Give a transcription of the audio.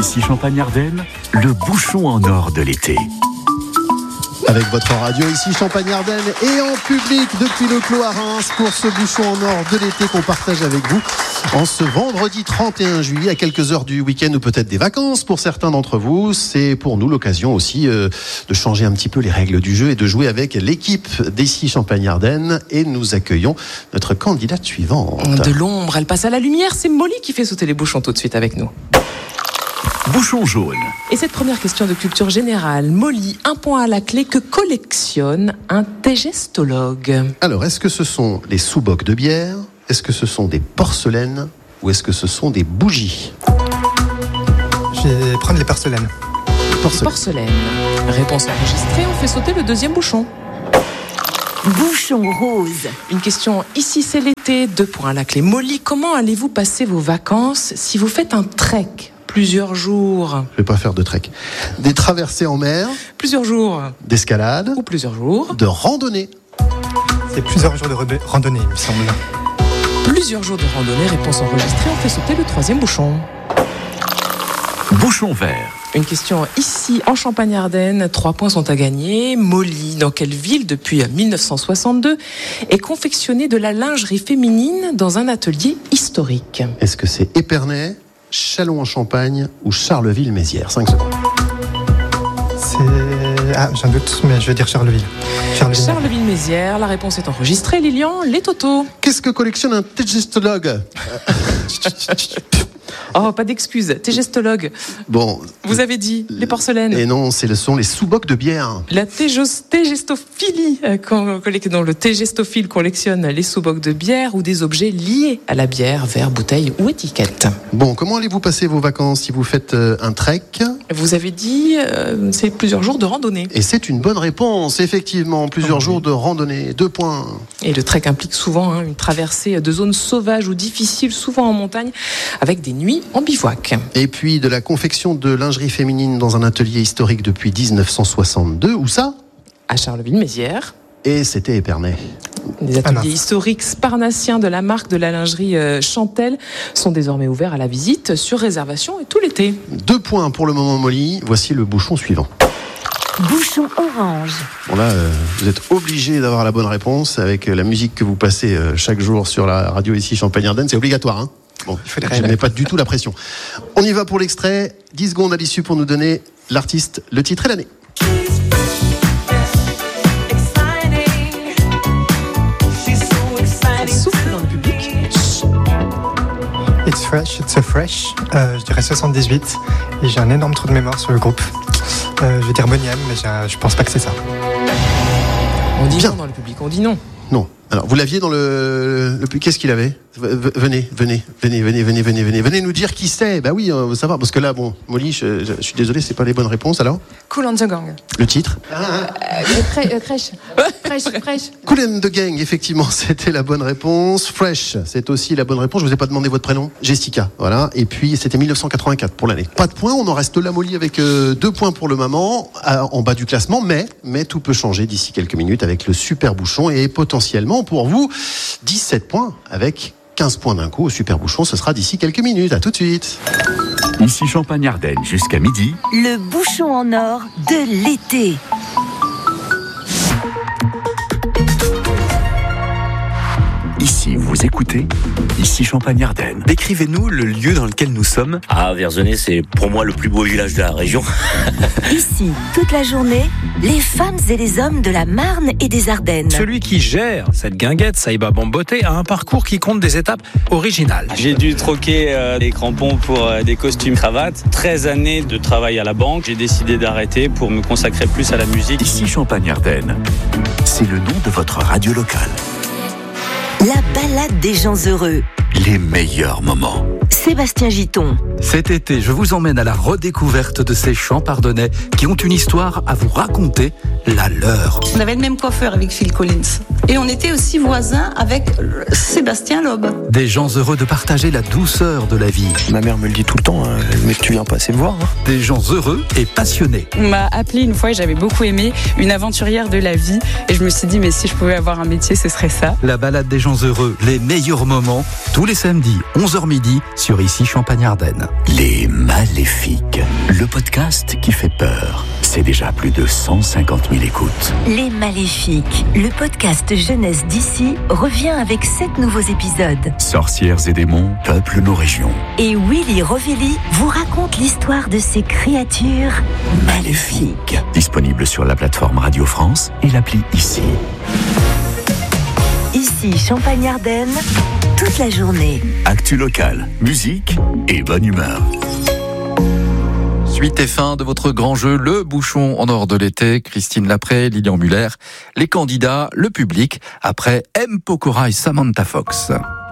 Ici Champagne-Ardenne, le bouchon en or de l'été. Avec votre radio ici Champagne-Ardenne et en public depuis le Clos à Reims pour ce bouchon en or de l'été qu'on partage avec vous en ce vendredi 31 juillet à quelques heures du week-end ou peut-être des vacances pour certains d'entre vous. C'est pour nous l'occasion aussi de changer un petit peu les règles du jeu et de jouer avec l'équipe d'ici Champagne-Ardenne et nous accueillons notre candidate suivante. De l'ombre, elle passe à la lumière, c'est Molly qui fait sauter les bouchons tout de suite avec nous. Bouchon jaune. Et cette première question de culture générale, Molly, un point à la clé, que collectionne un tégestologue? Alors, est-ce que ce sont les sous-bocs de bière? Est-ce que ce sont des porcelaines? Ou est-ce que ce sont des bougies? Je vais prendre les porcelaines. Porcelaine. Réponse enregistrée, on fait sauter le deuxième bouchon. Bouchon rose. Une question, ici c'est l'été, 2 points à la clé. Molly, comment allez-vous passer vos vacances si vous faites un trek? Plusieurs jours. Je vais pas faire de trek. Des traversées en mer. Plusieurs jours. D'escalade. Ou plusieurs jours. De randonnée. C'est plusieurs jours de randonnée, il me semble. Plusieurs jours de randonnée, réponse enregistrée, on fait sauter le troisième bouchon. Bouchon vert. Une question ici en Champagne-Ardenne, 3 points sont à gagner. Molly, dans quelle ville depuis 1962 est confectionnée de la lingerie féminine dans un atelier historique? Est-ce que c'est Épernay, Châlons-en-Champagne ou Charleville-Mézières? 5 secondes. J'ai un doute, mais je vais dire Charleville. Charleville-Mézières, la réponse est enregistrée. Lilian, les totos. Qu'est-ce que collectionne un tégestologue? Oh, pas d'excuses, tégestologue. Bon. Vous avez dit les porcelaines. Et non, ce sont les sous-bocs de bière. La tégestophilie, dont le tégestophile collectionne les sous-bocs de bière ou des objets liés à la bière, verre, bouteille ou étiquette. Bon, comment allez-vous passer vos vacances si vous faites un trek? Vous avez dit, c'est plusieurs jours de randonnée. Et c'est une bonne réponse, effectivement, plusieurs jours de randonnée, 2 points. Et le trek implique souvent une traversée de zones sauvages ou difficiles, souvent en montagne, avec des nuits en bivouac. Et puis de la confection de lingerie féminine dans un atelier historique depuis 1962, où ça? À Charleville-Mézières. Et c'était Épernay. Des ateliers historiques sparnassiens de la marque de la lingerie Chantel sont désormais ouverts à la visite sur réservation et tout l'été. 2 points pour le moment, Molly. Voici le bouchon suivant. Bouchon orange. Bon là, vous êtes obligé d'avoir la bonne réponse avec la musique que vous passez chaque jour sur la radio ici Champagne-Ardenne. C'est obligatoire, hein? Bon, je ne mets pas du tout la pression. On y va pour l'extrait. 10 secondes à l'issue pour nous donner l'artiste, le titre et l'année. Souffle dans le public. It's fresh, it's a fresh. Je dirais 78. Et j'ai un énorme trou de mémoire sur le groupe. Je vais dire Boniem, mais je pense pas que c'est ça. On dit non dans le public, on dit non. Non. Alors, vous l'aviez dans le qu'est-ce qu'il avait? Venez nous dire qui c'est. Bah oui, on veut savoir. Parce que là, bon, Molly, je suis désolé, c'est pas les bonnes réponses, alors? Kool and the Gang. Le titre? Crèche. Kool and the Gang, effectivement, c'était la bonne réponse. Fresh, c'est aussi la bonne réponse. Je vous ai pas demandé votre prénom. Jessica, voilà. Et puis, c'était 1984 pour l'année. Pas de points, on en reste là, Molly, avec 2 points pour le moment, en bas du classement. Mais tout peut changer d'ici quelques minutes avec le super bouchon et potentiellement, pour vous, 17 points avec 15 points d'un coup au super bouchon. Ce sera d'ici quelques minutes. À tout de suite. Ici Champagne-Ardenne jusqu'à midi. Le bouchon en or de l'été. Ici, vous écoutez Ici Champagne-Ardenne. Décrivez-nous le lieu dans lequel nous sommes. Verzenay, c'est pour moi le plus beau village de la région. Ici, toute la journée, les femmes et les hommes de la Marne et des Ardennes. Celui qui gère cette guinguette, Saïba Bamboté, a un parcours qui compte des étapes originales. J'ai dû troquer des crampons pour des costumes cravates. 13 années de travail à la banque. J'ai décidé d'arrêter pour me consacrer plus à la musique. Ici Champagne-Ardenne, c'est le nom de votre radio locale. La balade des gens heureux. Les meilleurs moments. Sébastien Giton. Cet été, je vous emmène à la redécouverte de ces champardonnais qui ont une histoire à vous raconter, la leur. On avait le même coiffeur avec Phil Collins. Et on était aussi voisins avec Sébastien Loeb. Des gens heureux de partager la douceur de la vie. Ma mère me le dit tout le temps, mais tu viens pas assez me voir. Des gens heureux et passionnés. On m'a appelé une fois et j'avais beaucoup aimé, une aventurière de la vie. Et je me suis dit, mais si je pouvais avoir un métier, ce serait ça. La balade des gens heureux, les meilleurs moments, tous les samedis, 11h midi, sur Ici Champagne-Ardenne. Les Maléfiques, le podcast qui fait peur. C'est déjà plus de 150 000 écoutes. Les Maléfiques, le podcast jeunesse d'ici, revient avec 7 nouveaux épisodes. Sorcières et démons peuplent nos régions. Et Willy Rovelli vous raconte l'histoire de ces créatures maléfiques. Disponible sur la plateforme Radio France et l'appli Ici. Ici Champagne-Ardenne, toute la journée. Actu locale, musique et bonne humeur. Suite et fin de votre grand jeu, le bouchon en or de l'été. Christine Lapré, Lilian Muller, les candidats, le public, après M. Pokora et Samantha Fox.